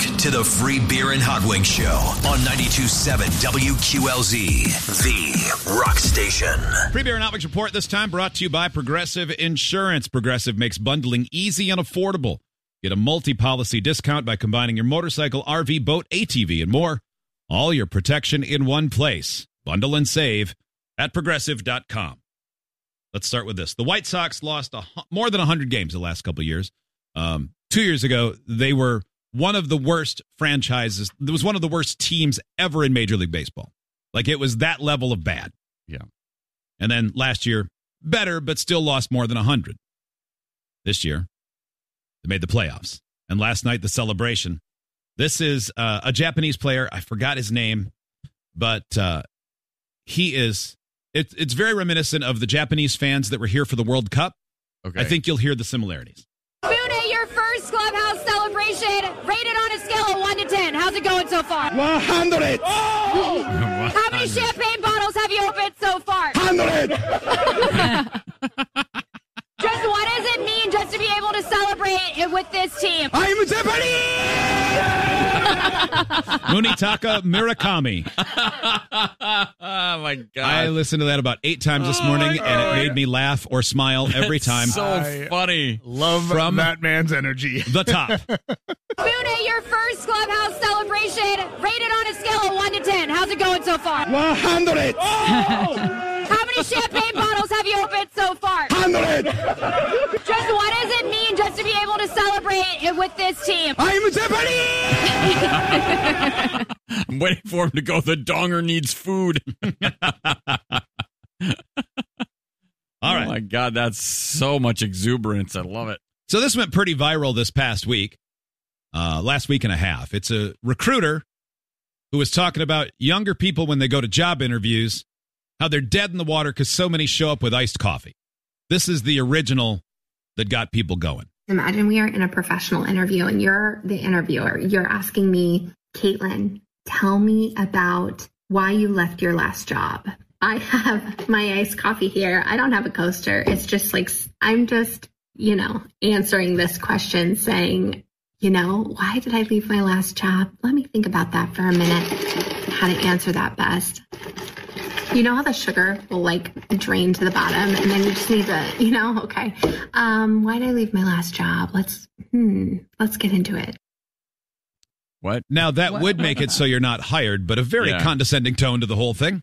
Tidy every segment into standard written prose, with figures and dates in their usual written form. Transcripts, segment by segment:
tuned to the Free Beer and Hot Wings Show on 92.7 WQLZ, the rock station. Free Beer and Hot Wings Report this time brought to you by Progressive Insurance. Progressive makes bundling easy and affordable. Get a multi-policy discount by combining your motorcycle, RV, boat, ATV, and more. All your protection in one place. Bundle and save at Progressive.com. Let's start with this. The White Sox lost more than 100 games the last couple of years. 2 years ago, they were one of the worst franchises. It was one of the worst teams ever in Major League Baseball. Like, it was that level of bad. Yeah. And then last year, better, but still lost more than 100. This year, they made the playoffs. And last night, the celebration. This is a Japanese player. I forgot his name, but he is... It's very reminiscent of the Japanese fans that were here for the World Cup. Okay. I think you'll hear the similarities. Mune, your first clubhouse celebration, rated on a scale of 1 to 10. How's it going so far? 100. Oh! How many champagne bottles have you opened so far? 100. Just what does it mean just to be able to celebrate with this team? I'm Japanese. Munitaka Murakami. Oh, my God. I listened to that about 8 times this morning, and it made me laugh or smile every time. So funny. Love From that man's energy. The top. Mune, your first clubhouse celebration, rated on a scale of 1 to 10. How's it going so far? 100. How many champagne bottles have you opened so far? 100. Just what does it mean just to be able to celebrate with this team? I'm Japanese. I'm waiting for him to go, the donger needs food. All right. Oh, my God. That's so much exuberance. I love it. So this went pretty viral this past week, last week and a half. It's a recruiter who was talking about younger people when they go to job interviews, how they're dead in the water because so many show up with iced coffee. This is the original that got people going. Imagine we are in a professional interview and you're the interviewer. You're asking me, Caitlin, tell me about why you left your last job. I have my iced coffee here. I don't have a coaster. It's just like, I'm just, answering this question saying, why did I leave my last job? Let me think about that for a minute, how to answer that best. You know how the sugar will drain to the bottom and then you just need to, okay. Why did I leave my last job? Let's get into it. What? Now, that would make it so you're not hired, but a very condescending tone to the whole thing.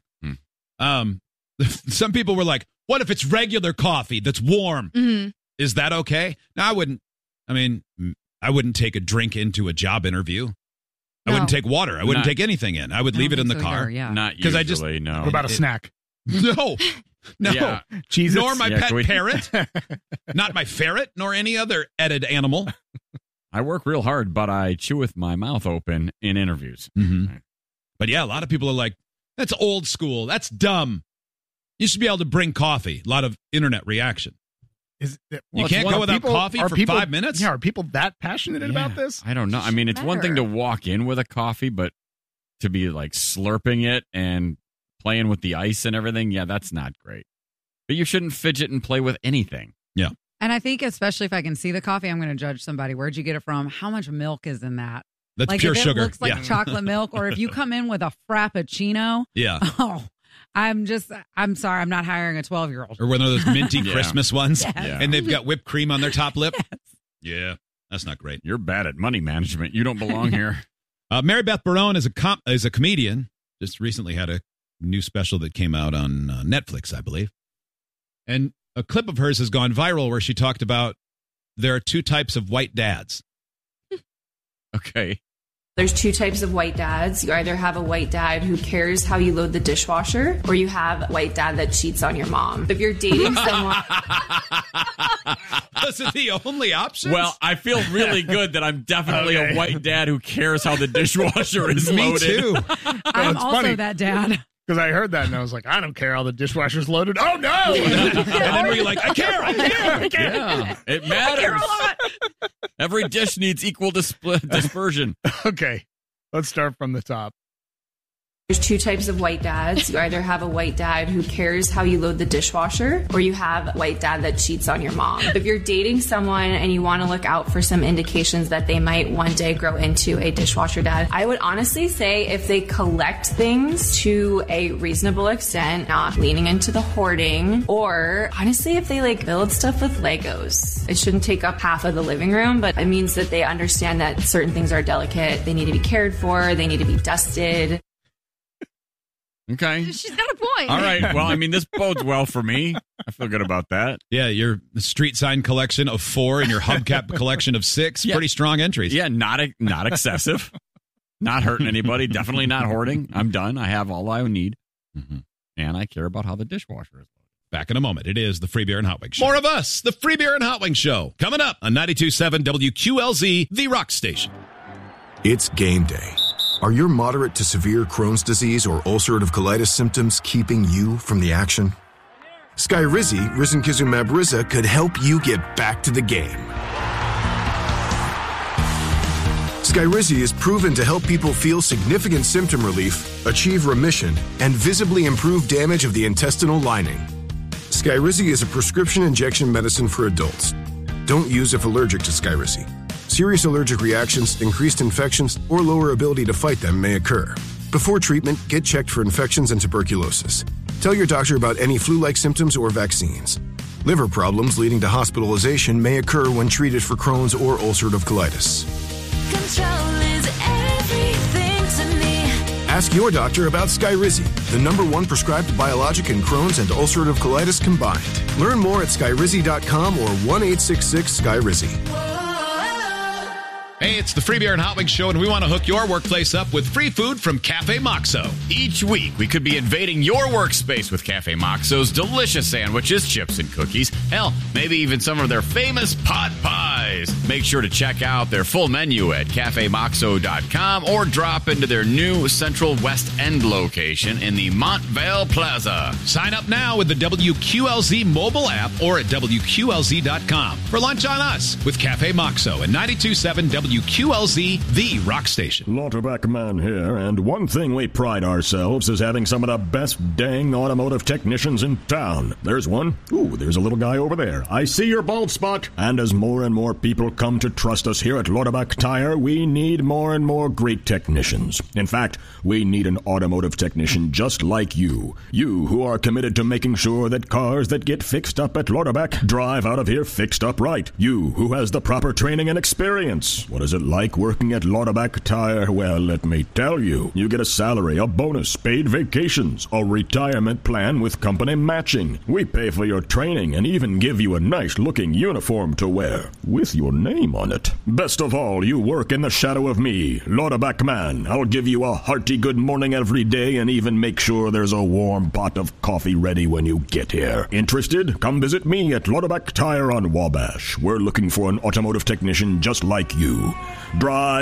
Some people were like, what if it's regular coffee that's warm? Mm-hmm. Is that okay? No, I wouldn't take a drink into a job interview. I wouldn't take water. I wouldn't take anything in. I would leave it in the car. Not usually, no. What about a snack? No. Yeah. Cheez-Its? Nor my pet parrot. Not my ferret, nor any other edited animal. I work real hard, but I chew with my mouth open in interviews. Mm-hmm. But yeah, a lot of people are like, that's old school. That's dumb. You should be able to bring coffee. A lot of internet reaction. You can't go without coffee for 5 minutes? Yeah, are people that passionate about this? I don't know. I mean, it's one thing to walk in with a coffee, but to be slurping it and playing with the ice and everything, that's not great. But you shouldn't fidget and play with anything. Yeah. And I think especially if I can see the coffee, I'm going to judge somebody. Where'd you get it from? How much milk is in that? That's pure if sugar. It looks like chocolate milk, or if you come in with a Frappuccino. Yeah. Oh, I'm sorry, I'm not hiring a 12-year-old. Or one of those minty Christmas ones. Yes. Yeah. And they've got whipped cream on their top lip. Yes. Yeah, that's not great. You're bad at money management. You don't belong here. Mary Beth Barone is a comedian. Just recently had a new special that came out on Netflix, I believe. And a clip of hers has gone viral where she talked about there are 2 types of white dads. Okay. There's 2 types of white dads. You either have a white dad who cares how you load the dishwasher, or you have a white dad that cheats on your mom. If you're dating someone... Is it the only option? Well, I feel really good that I'm definitely a white dad who cares how the dishwasher is Me loaded. too. I'm it's also funny. that dad. Because I heard that and I was like, I don't care how the dishwasher's loaded. Oh, no! And then we're like, I care. Yeah, it matters. Every dish needs equal dispersion. Okay, let's start from the top. There's two types of white dads. You either have a white dad who cares how you load the dishwasher, or you have a white dad that cheats on your mom. If you're dating someone and you want to look out for some indications that they might one day grow into a dishwasher dad, I would honestly say if they collect things to a reasonable extent, not leaning into the hoarding, or honestly if they like build stuff with Legos. It shouldn't take up half of the living room, but it means that they understand that certain things are delicate, they need to be cared for, they need to be dusted. Okay. She's got a point. All right. Well, I mean, this bodes well for me. I feel good about that. Yeah, your street sign collection of 4 and your hubcap collection of 6. Yeah. Pretty strong entries. Yeah, not excessive. Not hurting anybody. Definitely not hoarding. I'm done. I have all I need. Mm-hmm. And I care about how the dishwasher is. Back in a moment. It is the Free Beer and Hot Wings Show. More of us, the Free Beer and Hot Wings Show. Coming up on 92.7 WQLZ, the Rock Station. It's game day. Are your moderate to severe Crohn's disease or ulcerative colitis symptoms keeping you from the action? Skyrizi, risankizumab Riza, could help you get back to the game. Skyrizi is proven to help people feel significant symptom relief, achieve remission, and visibly improve damage of the intestinal lining. Skyrizi is a prescription injection medicine for adults. Don't use if allergic to Skyrizi. Serious allergic reactions, increased infections, or lower ability to fight them may occur. Before treatment, get checked for infections and tuberculosis. Tell your doctor about any flu-like symptoms or vaccines. Liver problems leading to hospitalization may occur when treated for Crohn's or ulcerative colitis. Control is everything to me. Ask your doctor about Skyrizi, the #1 prescribed biologic in Crohn's and ulcerative colitis combined. Learn more at skyrizi.com or 1-866-SKYRIZI. Hey, it's the Free Beer and Hot Wings Show, and we want to hook your workplace up with free food from Cafe Moxo. Each week, we could be invading your workspace with Cafe Moxo's delicious sandwiches, chips, and cookies. Hell, maybe even some of their famous pot pies. Make sure to check out their full menu at cafemoxo.com or drop into their new Central West End location in the Montvale Plaza. Sign up now with the WQLZ mobile app or at WQLZ.com for lunch on us with Cafe Moxo and 92.7 WQLZ, the Rock Station. Lauterbach Man here, and one thing we pride ourselves is having some of the best dang automotive technicians in town. There's one. Ooh, there's a little guy over there. I see your bald spot. And as more and more people come to trust us here at Lauterbach Tire, we need more and more great technicians. In fact, we need an automotive technician just like you. You who are committed to making sure that cars that get fixed up at Lauterbach drive out of here fixed up right. You who has the proper training and experience. What is it like working at Lauterbach Tire? Well, let me tell you. You get a salary, a bonus, paid vacations, a retirement plan with company matching. We pay for your training and even give you a nice-looking uniform to wear with your name on it. Best of all, you work in the shadow of me, Lauterbach Man. I'll give you a hearty good morning every day and even make sure there's a warm pot of coffee ready when you get here. Interested? Come visit me at Lauterbach Tire on Wabash. We're looking for an automotive technician just like you. Drive